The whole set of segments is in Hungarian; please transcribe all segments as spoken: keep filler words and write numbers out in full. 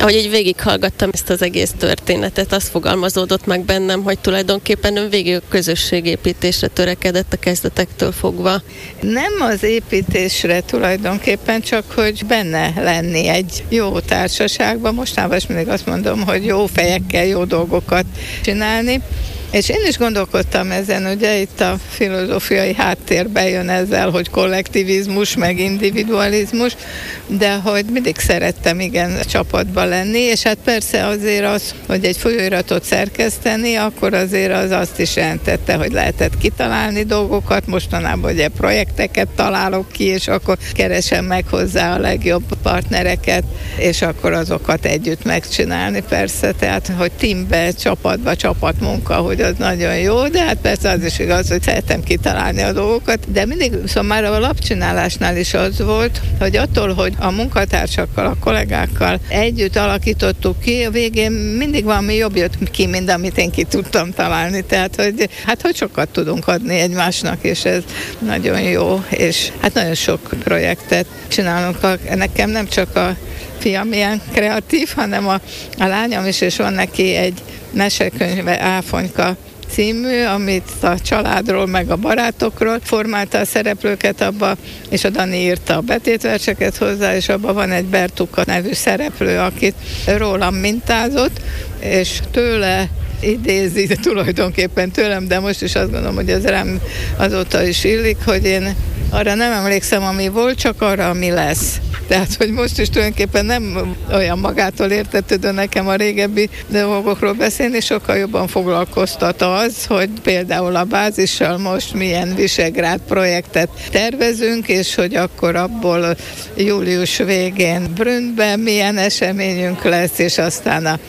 Ahogy így végighallgattam ezt az egész történetet, az fogalmazódott meg bennem, hogy tulajdonképpen ön végig a közösségépítésre törekedett a kezdetektől fogva. Nem az építésre tulajdonképpen, csak hogy benne lenni egy jó társaságban. Mostanában is mindig azt mondom, hogy jó fejekkel jó dolgokat csinálni. És én is gondolkodtam ezen, ugye itt a filozófiai háttérbe jön ezzel, hogy kollektivizmus, meg individualizmus, de hogy mindig szerettem igen csapatban lenni, és hát persze azért az, hogy egy folyóiratot szerkeszteni, akkor azért az azt is jelentette, hogy lehetett kitalálni dolgokat, mostanában ugye projekteket találok ki, és akkor keresem meg hozzá a legjobb partnereket, és akkor azokat együtt megcsinálni persze, tehát hogy teambe, csapatba, csapatmunka, hogy az nagyon jó, de hát persze az is igaz, hogy szeretem kitalálni a dolgokat, de mindig, szóval már a lapcsinálásnál is az volt, hogy attól, hogy a munkatársakkal, a kollégákkal együtt alakítottuk ki, a végén mindig valami jobb jött ki, mint amit én ki tudtam találni, tehát hogy hát hogy sokat tudunk adni egymásnak, és ez nagyon jó, és hát nagyon sok projektet csinálunk. Nekem nem csak a fiam ilyen kreatív, hanem a, a lányom is, és van neki egy mesekönyve, Áfonyka című, amit a családról, meg a barátokról formálta a szereplőket abba, és a Dani írta a betétverseket hozzá, és abban van egy Bertuka nevű szereplő, akit rólam mintázott, és tőle idézi tulajdonképpen tőlem, de most is azt gondolom, hogy ez rám azóta is illik, hogy én arra nem emlékszem, ami volt, csak arra, ami lesz. Tehát, hogy most is tulajdonképpen nem olyan magától értetődő nekem a régebbi dolgokról beszélni, sokkal jobban foglalkoztat az, hogy például a bázissal most milyen Visegrád projektet tervezünk, és hogy akkor abból július végén Brünnben milyen eseményünk lesz, és aztán a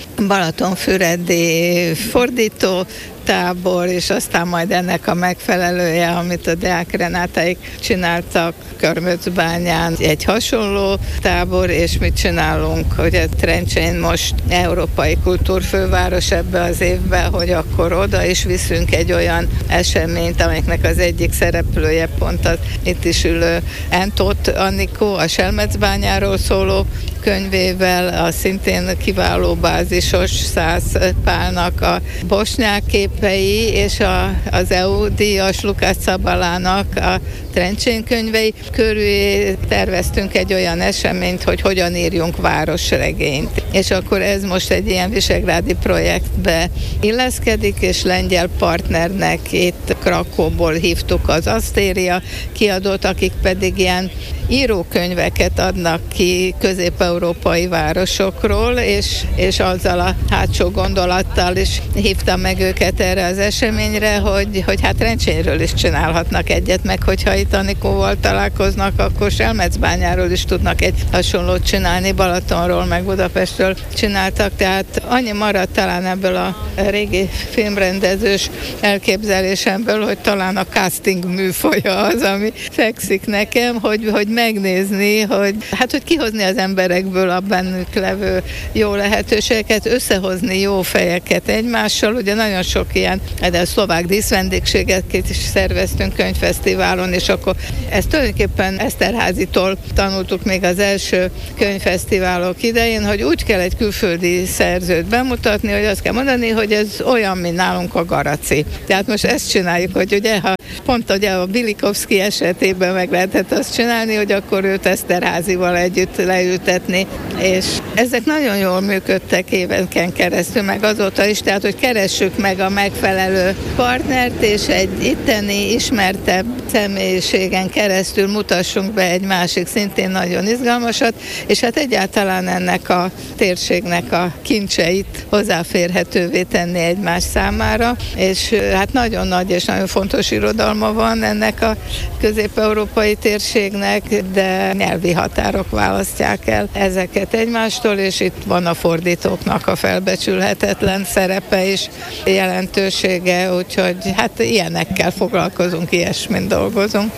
Balatonfüredi fordító tábor, és aztán majd ennek a megfelelője, amit a Deák Renátáik csináltak Körmöcbányán, egy hasonló tábor, és mit csinálunk, hogy a Trencsén most európai kultúrfőváros ebbe az évben, hogy akkor oda is viszünk egy olyan eseményt, amelynek az egyik szereplője pont az itt is ülő Entóth Annikó, a Selmecbányáról szóló könyvével, a szintén kiváló bázisos Szász Pálnak a bosnyák képei, és a, az é u díjas Lukács Szabalának a Trencsén könyvei körül terveztünk egy olyan eseményt, hogy hogyan írjunk városregényt. És akkor ez most egy ilyen visegrádi projektbe illeszkedik, és lengyel partnernek itt Krakóból hívtuk az Asztéria kiadót, akik pedig ilyen írókönyveket adnak ki közép-európai városokról, és, és azzal a hátsó gondolattal is hívtam meg őket erre az eseményre, hogy, hogy hát Trencsénről is csinálhatnak egyet, meg hogyha itt Anikóval találkoznak, akkor Selmecbányáról is tudnak egy hasonlót csinálni, Balatonról, meg Budapestről csináltak, tehát annyi maradt talán ebből a régi filmrendezős elképzelésemből, hogy talán a casting műfaja az, ami fekszik nekem, hogy, hogy megnézni, hogy hát, hogy kihozni az emberekből a bennük levő jó lehetőségeket, összehozni jó fejeket egymással, ugye nagyon sok ilyen, de a szlovák díszvendégséget is szerveztünk könyvfesztiválon, és akkor ezt tulajdonképpen Eszterházitól tanultuk még az első könyvfesztiválok idején, hogy úgy kell egy külföldi szerzőt bemutatni, hogy azt kell mondani, hogy ez olyan, mint nálunk a Garaci. Tehát most ezt csináljuk, hogy ugye, ha pont ugye a Bilikovszky esetében meg lehetett azt csinálni, hogy akkor őt Eszterházival együtt leültetni, és ezek nagyon jól működtek éveken keresztül, meg azóta is, tehát, hogy keressük meg a megfelelő partnert, és egy itteni ismertebb személyiségen keresztül mutassunk be egy másik szintén nagyon izgalmasat, és hát egyáltalán ennek a térségnek a kincseit hozzáférhetővé tenni egymás számára, és hát nagyon nagy és nagyon fontos irodalma van ennek a közép-európai térségnek, de nyelvi határok választják el ezeket egymástól, és itt van a fordítóknak a felbecsülhetetlen szerepe és jelentősége, úgyhogy hát ilyenekkel foglalkozunk, ilyesmin dolgozunk.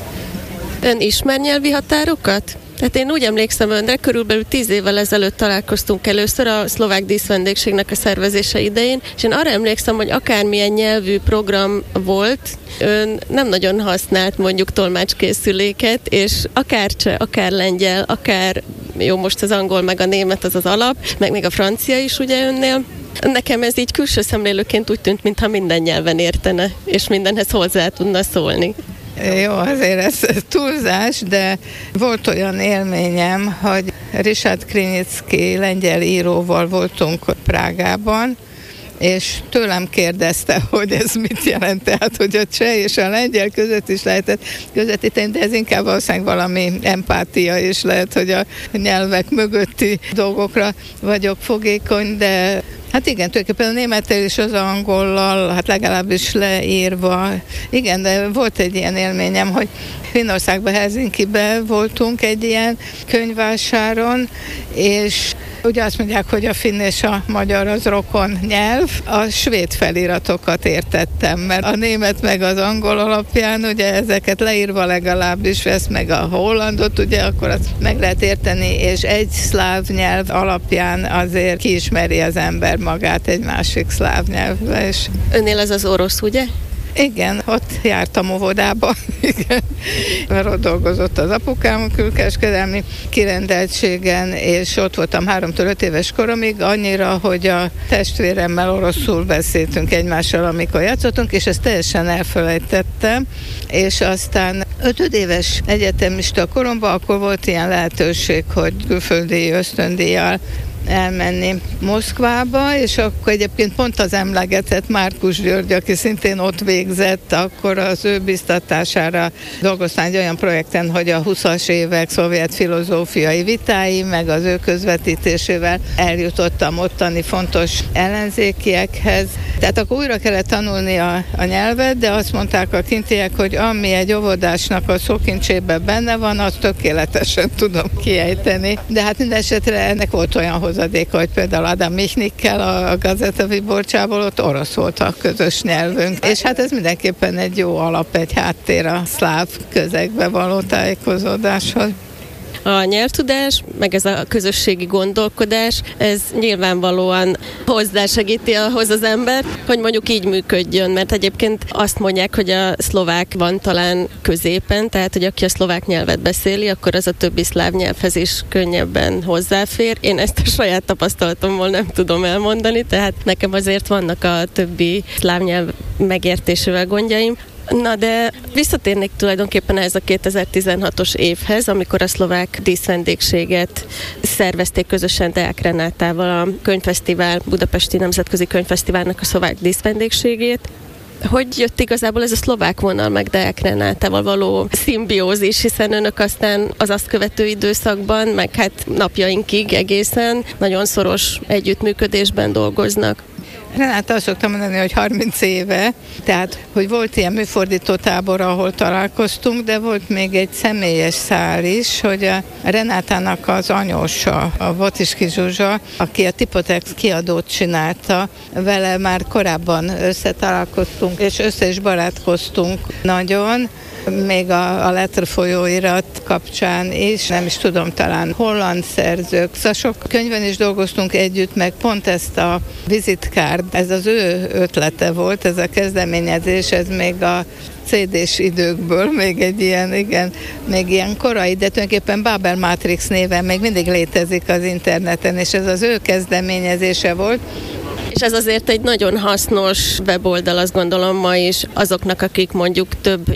Ön ismer nyelvi határokat? Tehát én úgy emlékszem önre, körülbelül tíz évvel ezelőtt találkoztunk először a szlovák díszvendégségnek a szervezése idején, és én arra emlékszem, hogy akármilyen nyelvű program volt, ön nem nagyon használt mondjuk tolmácskészüléket, és akár cseh, akár lengyel, akár Jó, most az angol meg a német az az alap, meg még a francia is ugye önnél. Nekem ez így külső szemlélőként úgy tűnt, mintha minden nyelven értene, és mindenhez hozzá tudna szólni. Jó, azért ez túlzás, de volt olyan élményem, hogy Richard Krinicki lengyel íróval voltunk Prágában, és tőlem kérdezte, hogy ez mit jelent, tehát hogy a cseh és a lengyel között is lehetett közvetíteni, de ez inkább valószínűleg valami empátia is lehet, hogy a nyelvek mögötti dolgokra vagyok fogékony, de hát igen, tulajdonképpen a némettel és az angollal, hát legalábbis leírva, igen, de volt egy ilyen élményem, hogy Finnországban, Helsinkiben voltunk egy ilyen könyvvásáron, és ugye azt mondják, hogy a finn és a magyar az rokon nyelv, a svéd feliratokat értettem, mert a német meg az angol alapján, ugye ezeket leírva legalábbis vesz meg a hollandot, ugye akkor azt meg lehet érteni, és egy szláv nyelv alapján azért kiismeri az ember magát egy másik szláv nyelvbe. És önnél ez az orosz, ugye? Igen, ott jártam óvodába, igen, mert ott dolgozott az apukám a külkereskedelmi kirendeltségen, és ott voltam háromtól öt éves koromig, annyira, hogy a testvéremmel oroszul beszéltünk egymással, amikor játszottunk, és ezt teljesen elfelejtettem, és aztán ötödéves egyetemista koromban akkor volt ilyen lehetőség, hogy külföldi ösztöndíjjal elmenni Moszkvába, és akkor egyébként pont az emlegetett Márkus György, aki szintén ott végzett, akkor az ő biztatására dolgoztam egy olyan projekten, hogy a huszas évek szovjet filozófiai vitái, meg az ő közvetítésével eljutottam ottani fontos ellenzékiekhez. Tehát akkor újra kellett tanulni a, a nyelvet, de azt mondták a kintiek, hogy ami egy óvodásnak a szókincsében benne van, azt tökéletesen tudom kiejteni. De hát minden esetre ennek volt olyan hozadéka, hogy például Adam Michnikkel a, a Gazeta Viborcsából ott orosz volt a közös nyelvünk. És hát ez mindenképpen egy jó alap, egy háttér a szláv közegbe való tájékozódáshoz. A nyelvtudás, meg ez a közösségi gondolkodás, ez nyilvánvalóan hozzásegíti ahhoz az ember, hogy mondjuk így működjön, mert egyébként azt mondják, hogy a szlovák van talán középen, tehát hogy aki a szlovák nyelvet beszéli, akkor az a többi szláv nyelvhez is könnyebben hozzáfér. Én ezt a saját tapasztalatomból nem tudom elmondani, tehát nekem azért vannak a többi szláv nyelv megértésével gondjaim. Na de visszatérnék tulajdonképpen ehhez a kétezer-tizenhatos évhez, amikor a szlovák díszvendégséget szervezték közösen Deák Renátával, a könyvfesztivál, Budapesti Nemzetközi Könyvfesztiválnak a szlovák díszvendégségét. Hogy jött igazából ez a szlovák vonal meg Deák Renátával való szimbiózis, hiszen önök aztán az azt követő időszakban, meg hát napjainkig egészen nagyon szoros együttműködésben dolgoznak. Renáta, azt szoktam mondani, hogy harminc éve, tehát, hogy volt ilyen műfordító tábor, ahol találkoztunk, de volt még egy személyes szál is, hogy a Renátának az anyósa, a Botiski Zsuzsa, aki a Tipotex kiadót csinálta, vele már korábban összetalálkoztunk, és össze is barátkoztunk nagyon, még a, a Letter folyóirat kapcsán is, nem is tudom, talán holland szerzők, szóval sok könyvben is dolgoztunk együtt, meg pont ezt a vizitkárd, ez az ő ötlete volt, ez a kezdeményezés, ez még a cé dés időkből, még egy ilyen, igen, még ilyen korai, de tulajdonképpen Babel Matrix néven még mindig létezik az interneten, és ez az ő kezdeményezése volt. És ez azért egy nagyon hasznos weboldal, azt gondolom ma is azoknak, akik mondjuk több